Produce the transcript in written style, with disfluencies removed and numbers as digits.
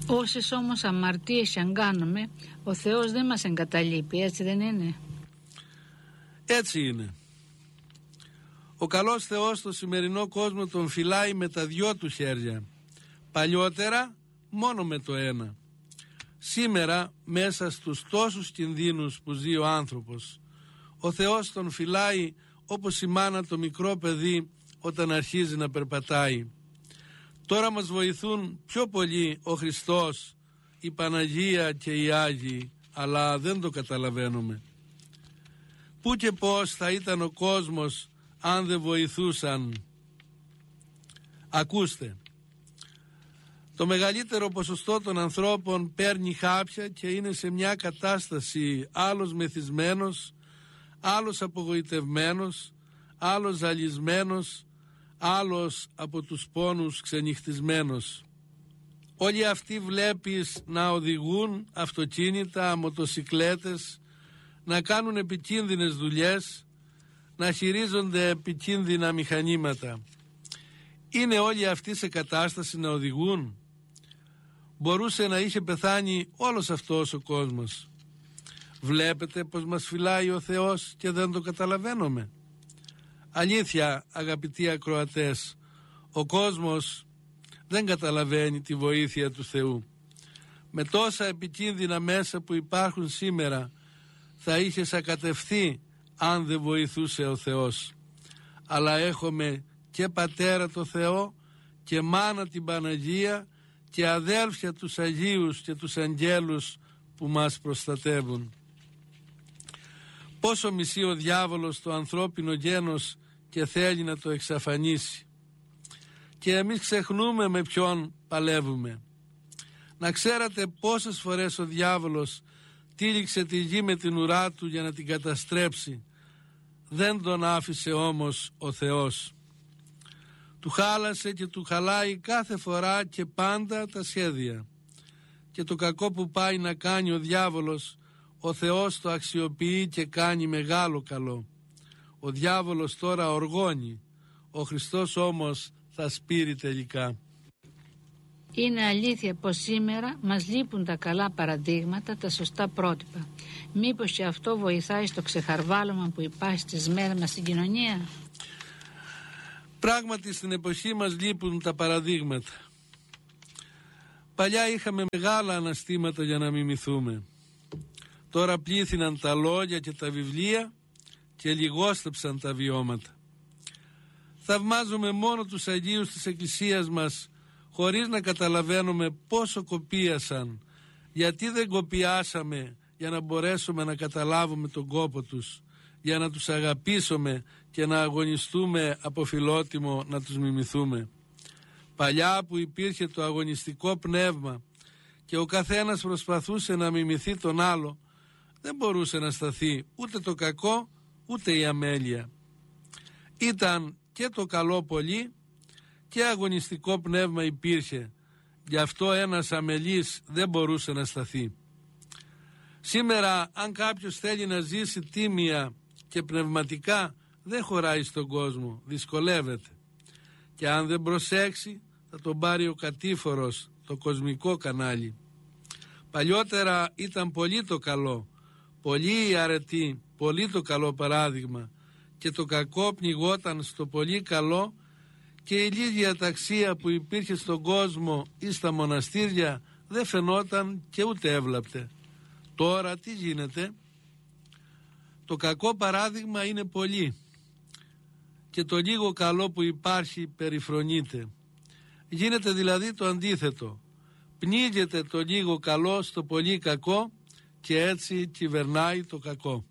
Όσες όμως αμαρτίες αν κάνουμε, ο Θεός δεν μας εγκαταλείπει, έτσι δεν είναι? Έτσι είναι. Ο καλός Θεός στο σημερινό κόσμο τον φυλάει με τα δυο του χέρια. Παλιότερα μόνο με το ένα. Σήμερα μέσα στους τόσους κινδύνους που ζει ο άνθρωπος, ο Θεός τον φυλάει όπως η μάνα το μικρό παιδί όταν αρχίζει να περπατάει. Τώρα μας βοηθούν πιο πολύ ο Χριστός, η Παναγία και οι Άγιοι, αλλά δεν το καταλαβαίνουμε. Πού και πώς θα ήταν ο κόσμος αν δεν βοηθούσαν? Ακούστε, το μεγαλύτερο ποσοστό των ανθρώπων παίρνει χάπια και είναι σε μια κατάσταση, άλλος μεθυσμένος, άλλος απογοητευμένος, άλλος ζαλισμένος, άλλος από τους πόνους ξενυχτισμένος. Όλοι αυτοί βλέπεις να οδηγούν αυτοκίνητα, μοτοσικλέτες, να κάνουν επικίνδυνες δουλειές, να χειρίζονται επικίνδυνα μηχανήματα. Είναι όλοι αυτοί σε κατάσταση να οδηγούν? Μπορούσε να είχε πεθάνει όλος αυτός ο κόσμος. Βλέπετε πως μας φυλάει ο Θεός και δεν το καταλαβαίνουμε? Αλήθεια, αγαπητοί ακροατές, ο κόσμος δεν καταλαβαίνει τη βοήθεια του Θεού. Με τόσα επικίνδυνα μέσα που υπάρχουν σήμερα, θα είχες ακατευθεί αν δεν βοηθούσε ο Θεός. Αλλά έχουμε και Πατέρα το Θεό και Μάνα την Παναγία και αδέλφια τους Αγίους και τους Αγγέλους που μας προστατεύουν. Πόσο μισεί ο διάβολος το ανθρώπινο γένος και θέλει να το εξαφανίσει. Και εμείς ξεχνούμε με ποιον παλεύουμε. Να ξέρατε πόσες φορές ο διάβολος τύλιξε τη γη με την ουρά του για να την καταστρέψει. Δεν τον άφησε όμως ο Θεός. Του χάλασε και του χαλάει κάθε φορά και πάντα τα σχέδια. Και το κακό που πάει να κάνει ο διάβολος, ο Θεός το αξιοποιεί και κάνει μεγάλο καλό. Ο διάβολος τώρα οργώνει, ο Χριστός όμως θα σπείρει τελικά. Είναι αλήθεια πως σήμερα μας λείπουν τα καλά παραδείγματα, τα σωστά πρότυπα. Μήπως και αυτό βοηθάει στο ξεχαρβάλωμα που υπάρχει στις μέρες μας στην κοινωνία? Πράγματι στην εποχή μας λείπουν τα παραδείγματα. Παλιά είχαμε μεγάλα αναστήματα για να μιμηθούμε. Τώρα πλήθυναν τα λόγια και τα βιβλία και λιγόστεψαν τα βιώματα. Θαυμάζουμε μόνο τους Αγίους της Εκκλησίας μας χωρίς να καταλαβαίνουμε πόσο κοπίασαν. Γιατί δεν κοπιάσαμε για να μπορέσουμε να καταλάβουμε τον κόπο τους, για να τους αγαπήσουμε και να αγωνιστούμε από φιλότιμο να τους μιμηθούμε. Παλιά που υπήρχε το αγωνιστικό πνεύμα και ο καθένας προσπαθούσε να μιμηθεί τον άλλο, δεν μπορούσε να σταθεί ούτε το κακό ούτε η αμέλεια. Ήταν και το καλό πολύ και αγωνιστικό πνεύμα υπήρχε. Γι' αυτό ένας αμελής δεν μπορούσε να σταθεί. Σήμερα αν κάποιος θέλει να ζήσει τίμια και πνευματικά, δεν χωράει στον κόσμο, δυσκολεύεται. Και αν δεν προσέξει θα τον πάρει ο κατήφορος, το κοσμικό κανάλι. Παλιότερα ήταν πολύ το καλό, πολύ η αρετή, πολύ το καλό παράδειγμα και το κακό πνιγόταν στο πολύ καλό και η λίγη αταξία που υπήρχε στον κόσμο ή στα μοναστήρια δεν φαινόταν και ούτε έβλαπτε. Τώρα τι γίνεται? Το κακό παράδειγμα είναι πολύ και το λίγο καλό που υπάρχει περιφρονείται. Γίνεται δηλαδή το αντίθετο. Πνίγεται το λίγο καλό στο πολύ κακό και έτσι κυβερνάει το κακό.